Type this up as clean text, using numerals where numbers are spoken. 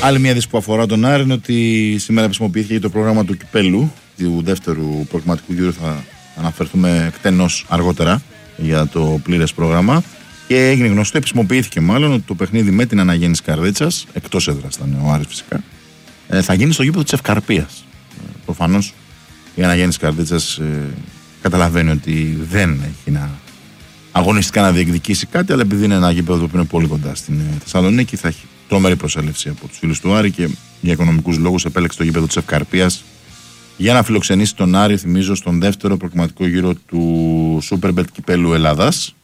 Άλλη μια είδηση που αφορά τον Άρη είναι ότι σήμερα επισημοποιήθηκε το πρόγραμμα του κυπέλου, του δεύτερου προκριματικού γύρου. Θα αναφερθούμε εκτενώς αργότερα για το πλήρες πρόγραμμα. Και έγινε γνωστό, επισημοποιήθηκε μάλλον, ότι το παιχνίδι με την Αναγέννηση Καρδίτσας, εκτός έδρας ήταν ο Άρης φυσικά, θα γίνει στο γήπεδο της Ευκαρπίας. Προφανώς η Αναγέννηση Καρδίτσας καταλαβαίνει ότι δεν έχει να αγωνιστικά να διεκδικήσει κάτι, αλλά επειδή είναι ένα γήπεδο που είναι πολύ κοντά στην Θεσσαλονίκη, θα έχει τρομερή προσέλευση από τους φίλους του Άρη και για οικονομικούς λόγους επέλεξε το γήπεδο της Ευκαρπίας για να φιλοξενήσει τον Άρη, θυμίζω, στον δεύτερο προκριματικό γύρο του Superbet Κυπέλου Ελλάδας.